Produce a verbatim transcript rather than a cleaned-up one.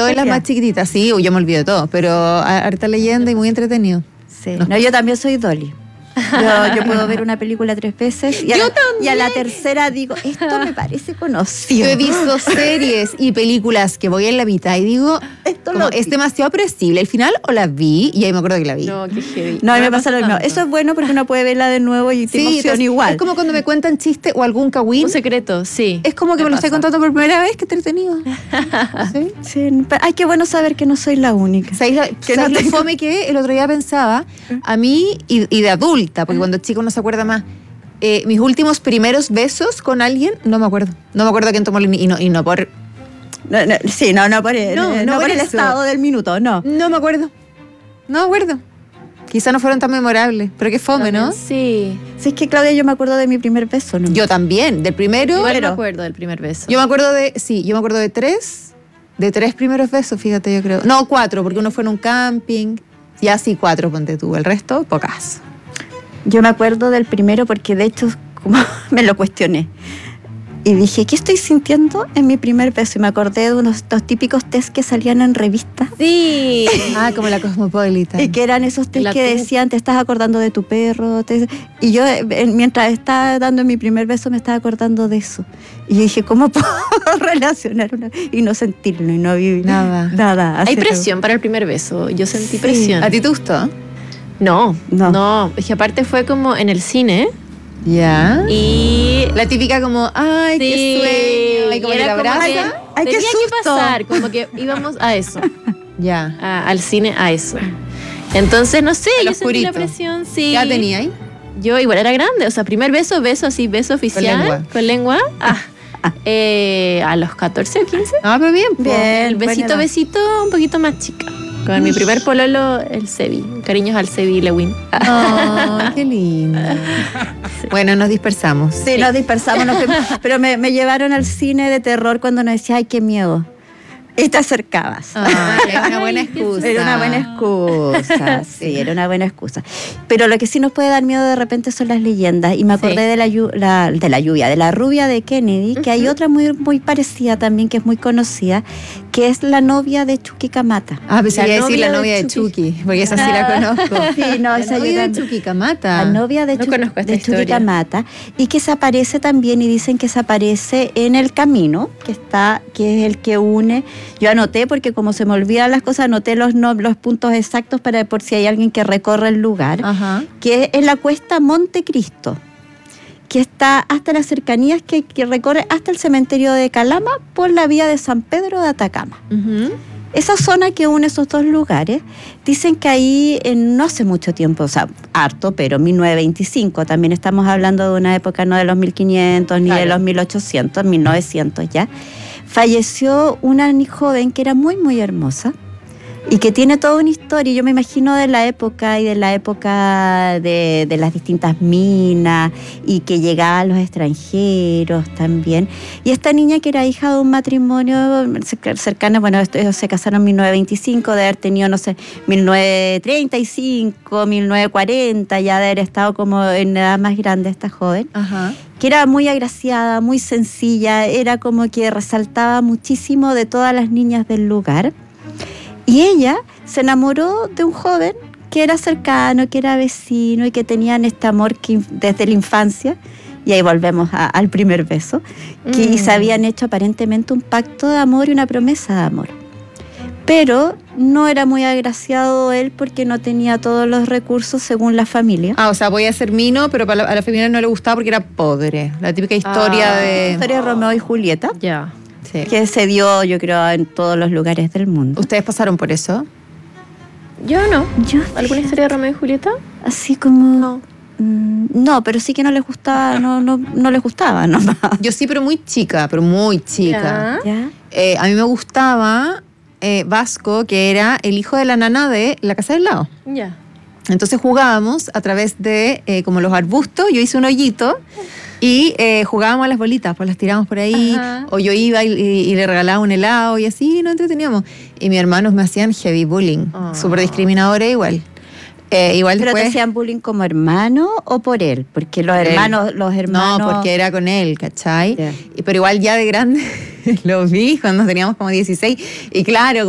todo las más chiquititas, sí, yo me olvido de todo, pero harta leyenda y muy entretenido. Sí. No, yo también soy Dolly. Yo, yo puedo ver una película tres veces y a, yo la, también. y a la tercera digo, esto me parece conocido. Yo he visto series y películas que voy en la mitad y digo, esto como, es demasiado predecible. Al final o la vi y ahí me acuerdo que la vi. No, qué heavy. No, a mí me pasa lo mismo. Eso es bueno porque uno puede verla de nuevo y te sí, emociona pues, igual. Es como cuando me cuentan chiste o algún cagüín. Un secreto, sí. Es como que me, me lo estoy contando por primera vez, que entretenido. ¿Sí? Sí, ay, qué bueno saber que no soy la única. ¿Sabes la, que no te fome que el otro día pensaba? A mí, y, y de adulta, porque cuando chico no se acuerda más, eh, mis últimos primeros besos con alguien, no me acuerdo. No me acuerdo quién tomó el, y no y no por... No, no, sí, no, no por el, no, no, no por por el eso. estado del minuto, no. No me acuerdo. No me acuerdo. Quizá no fueron tan memorables, pero qué fome, ¿no? Sí. Sí, es que Claudia, yo me acuerdo de mi primer beso, ¿no? Yo también, del primero. Igual pero, me acuerdo del primer beso. Yo me acuerdo de, sí, yo me acuerdo de tres, de tres primeros besos, fíjate, yo creo. No, cuatro, porque uno fue en un camping. Ya sí, cuatro, ponte tú. El resto, pocas. Yo me acuerdo del primero porque de hecho como me lo cuestioné. Y dije, ¿qué estoy sintiendo en mi primer beso? Y me acordé de unos los típicos test que salían en revistas. Sí. Ah, como la Cosmopolitan. Y que eran esos test La que tu- decían, te estás acordando de tu perro. Te- Y yo, eh, mientras estaba dando mi primer beso, me estaba acordando de eso. Y yo dije, ¿cómo puedo relacionar una y no sentirlo y no vivir Nada. nada? Hay hacerlo? presión para el primer beso. Yo sentí Sí. presión. ¿A ti te gustó? No, No. no. Es que aparte fue como en el cine Ya. y... La típica como, ay, Sí, qué sueño. Y como y que era te como que abraza. Ay, qué tenía que susto. pasar, como que íbamos a eso, Ya. a- al cine a eso. Entonces, no sé, Al yo sentí la oscurito. presión, sí. ¿Ya tenía ahí? Yo igual era grande, o sea, primer beso, beso así, beso oficial. lengua. Con lengua. Ah, eh, a los catorce o quince. Ah, pero bien. po. Bien. El buena besito, edad. besito, un poquito más chica. Con mi primer pololo, el Sebi. Cariños al Sebi Lewin. Ay, qué lindo. Bueno, nos dispersamos. Sí, nos dispersamos, nos fuimos. Pero me, me llevaron al cine de terror cuando nos decía, ay, qué miedo. Y te acercabas. Ay, era una buena Ay, qué excusa. Era una buena excusa, sí, era una buena excusa. Pero lo que sí nos puede dar miedo de repente son las leyendas. Y me acordé Sí. de, la, llu- la- de la lluvia, de la rubia de Kennedy, que hay otra muy, muy parecida también, que es muy conocida, que es la novia de Chucky Kamata. Ah, pensé La que iba a decir la novia novia de de Chucky, porque esa sí la conozco. Sí, no, La esa yo novia de también. Chucky Kamata. La novia de, No Chu- conozco esta de Chucky historia. Kamata, y que se aparece también, y dicen que se aparece en el camino, que está, que es el que une. Yo anoté, porque como se me olvidan las cosas, anoté los, no, los puntos exactos para por si hay alguien que recorre el lugar, Ajá. que es la cuesta Montecristo, que está hasta las cercanías que, que recorre hasta el cementerio de Calama por la vía de San Pedro de Atacama. Ujú. Esa zona que une esos dos lugares, dicen que ahí en no hace mucho tiempo, o sea, harto, pero mil novecientos veinticinco, también estamos hablando de una época no de los mil quinientos ni Claro. de los mil ochocientos, mil novecientos ya, falleció una ni- joven que era muy, muy hermosa y que tiene toda una historia. Yo me imagino de la época y de la época de, de las distintas minas y que llegaban los extranjeros también. Y esta niña que era hija de un matrimonio cer- cercano, bueno, esto- ellos se casaron en mil novecientos veinticinco, de haber tenido, no sé, mil novecientos treinta y cinco, mil novecientos cuarenta, ya de haber estado como en edad más grande esta joven, Ajá. que era muy agraciada, muy sencilla, era como que resaltaba muchísimo de todas las niñas del lugar. Y ella se enamoró de un joven que era cercano, que era vecino y que tenían este amor que inf- desde la infancia. Y ahí volvemos a- al primer beso, que Mm. y se habían hecho aparentemente un pacto de amor y una promesa de amor. Pero no era muy agraciado él porque no tenía todos los recursos según la familia. Ah, o sea, voy a ser mino, pero para la- a la femenina no le gustaba porque era pobre. La típica historia Ah. La de... historia de Romeo y Julieta, Ya. Sí. que se dio, yo creo, en todos los lugares del mundo. ¿Ustedes pasaron por eso? Yo no. Yo, ¿Alguna historia de Romeo y Julieta? así como... No. Mm, No, pero sí que no les gustaba, no, no, no les gustaba nomás. Yo sí, pero muy chica, pero muy chica. Ya. ¿Ya? Eh, a mí me gustaba eh, Vasco, que era el hijo de la nana de La Casa del Lado. Ya. Entonces jugábamos a través de eh, como los arbustos, yo hice un hoyito y eh, jugábamos a las bolitas, pues las tirábamos por ahí, Ajá. o yo iba y, y- y le regalaba un helado y así nos entreteníamos. Y mis hermanos me hacían heavy bullying, Ah. súper discriminadores igual. Eh, igual ¿Pero te después... hacían bullying como hermano o por él? Porque los Por él. hermanos, los hermanos... No, porque era con él, ¿cachai? Ya. Y- Pero igual ya de grande lo vi cuando teníamos como dieciséis. Y claro,